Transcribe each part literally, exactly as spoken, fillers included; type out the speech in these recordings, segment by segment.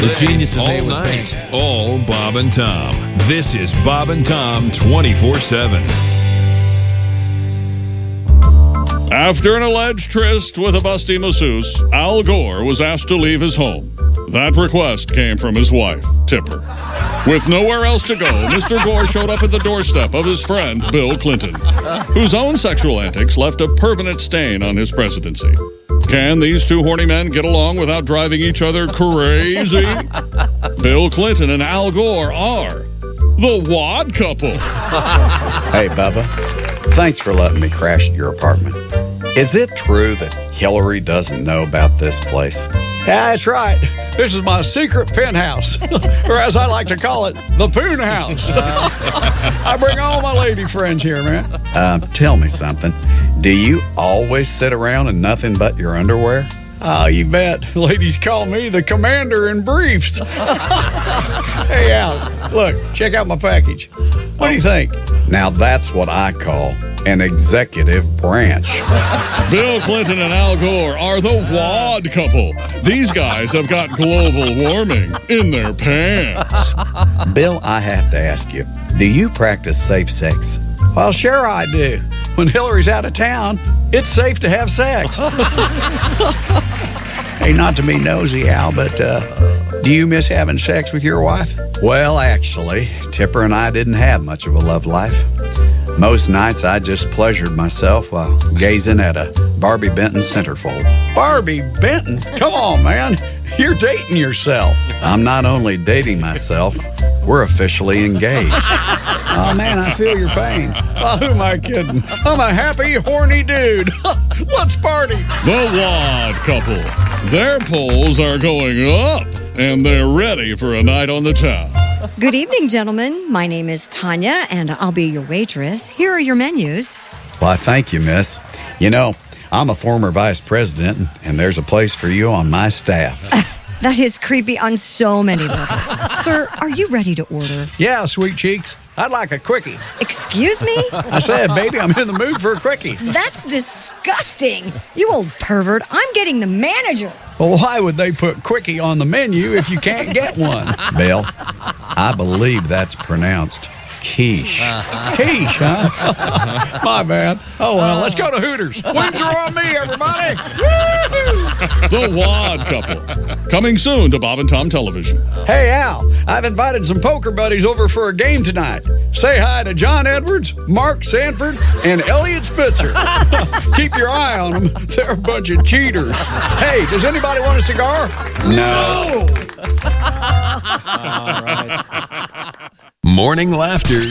The genius of all night, all Bob and Tom. This is Bob and Tom twenty-four seven. After an alleged tryst with a busty masseuse, Al Gore was asked to leave his home. That request came from his wife, Tipper. With nowhere else to go, Mister Gore showed up at the doorstep of his friend, Bill Clinton, whose own sexual antics left a permanent stain on his presidency. Can these two horny men get along without driving each other crazy? Bill Clinton and Al Gore are the Wad couple. Hey, Bubba. Thanks for letting me crash at your apartment. Is it true that Hillary doesn't know about this place? Yeah, that's right. This is my secret penthouse, or as I like to call it, the Poon House. I bring all my lady friends here, man. Uh, tell me something. Do you always sit around in nothing but your underwear? Oh, you bet. Ladies call me the commander in briefs. Hey, Al, look, check out my package. What do you think? Now that's what I call an executive branch. Bill Clinton and Al Gore are the Wad couple. These guys have got global warming in their pants. Bill, I have to ask you, do you practice safe sex? Well, sure I do. When Hillary's out of town, it's safe to have sex. Hey, not to be nosy, Al, but uh, do you miss having sex with your wife? Well, actually, Tipper and I didn't have much of a love life. Most nights I just pleasured myself while gazing at a Barbie Benton centerfold. Barbie Benton? Come on, man. You're dating yourself. I'm not only dating myself, we're officially engaged. Oh, man, I feel your pain. Oh, who am I kidding? I'm a happy, horny dude. Let's party. The Wad couple. Their polls are going up, and they're ready for a night on the town. Good evening, gentlemen. My name is Tanya, and I'll be your waitress. Here are your menus. Why, thank you, miss. You know, I'm a former vice president, and there's a place for you on my staff. That is creepy on so many levels. Sir, are you ready to order? Yeah, sweet cheeks. I'd like a quickie. Excuse me? I said, baby, I'm in the mood for a quickie. That's disgusting. You old pervert. I'm getting the manager. Well, why would they put quickie on the menu if you can't get one? Bill, I believe that's pronounced quiche. Quiche, huh? My bad. Oh, well, let's go to Hooters. Wings are on me, everybody. The Wad couple. Coming soon to Bob and Tom Television. Hey, Al, I've invited some poker buddies over for a game tonight. Say hi to John Edwards, Mark Sanford, and Elliot Spitzer. Keep your eye on them. They're a bunch of cheaters. Hey, does anybody want a cigar? No! All right. Morning laughter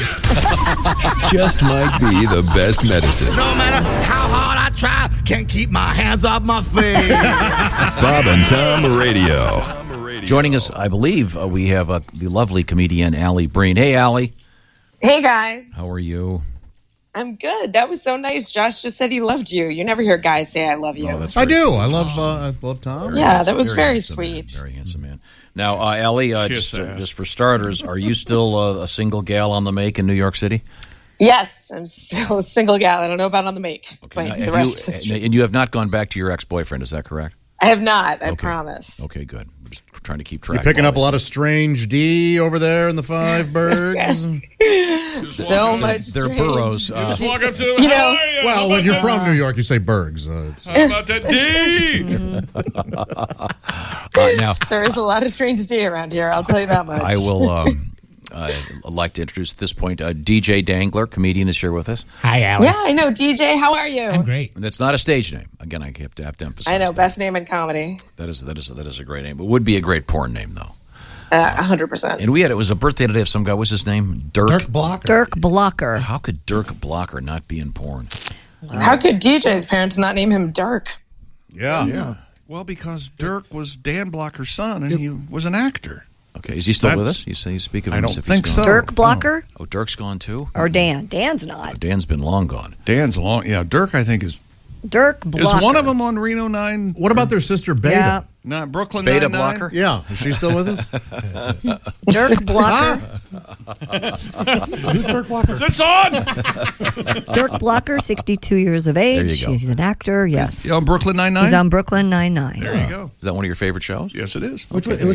just might be the best medicine. No matter how hard I try, can't keep my hands off my face. Bob and Tom Radio. Joining us, I believe, uh, we have uh, the lovely comedian Allie Breen. Hey, Allie. Hey, guys. How are you? I'm good. That was so nice. Josh just said he loved you. You never hear guys say I love you. Oh, that's I very do. sweet. I love uh, I love Tom. Very Yeah, handsome, that was very handsome sweet. Man. Very handsome man. Now, uh, Allie, uh, Kiss just, uh, ass. just for starters, are you still uh, a single gal on the make in New York City? Yes, I'm still a single gal. I don't know about on the make. Okay. But Now, the have rest you, is true. and you have not gone back to your ex-boyfriend, is that correct? I have not. I Okay. promise. Okay, good. We're just trying to keep track. You're picking of up a lot of strange D over there in the Five Bergs. So much. They're strange. boroughs. Uh, Just walk up to You know- Well, when you're from New York, you say Bergs. Uh, it's, How about that D? uh, now, There is a lot of strange D around here. I'll tell you that much. I will um, uh, like to introduce at this point uh, D J Dangler, comedian, is here with us. Hi, Allie. Yeah, I know. D J, how are you? I'm great. And that's not a stage name. Again, I have to have to emphasize. I know. that. Best name in comedy. That is that is that is a great name. It would be a great porn name though. Uh, one hundred percent. And we had it was a birthday today of some guy. What's his name? Dirk. Dirk Blocker. Dirk Blocker. How could Dirk Blocker not be in porn? How could D J's parents not name him Dirk? yeah. Yeah. Well, because Dirk was Dan Blocker's son, and he was an actor. Okay, is he still with That's- us? You say you speak of I him don't as if think he's gone. so. Dirk Blocker? Oh, Dirk's gone too. Or Dan? Dan's not. Dan's been long gone. Dan's long. Yeah, Dirk, I think, is Dirk Blocker. is one of them on Reno nine. What about their sister Beta? Yeah. Not Brooklyn Beta Nine-Nine? Blocker. Yeah. Is she still with us? Dirk Blocker. Who's Dirk Blocker? Is this on? Dirk Blocker, sixty-two years of age. you go. He's an actor, yes. You on Brooklyn Nine Nine? He's on Brooklyn Nine-Nine. There you go. Is that one of your favorite shows? Yes, it is. Which, Okay, was, there you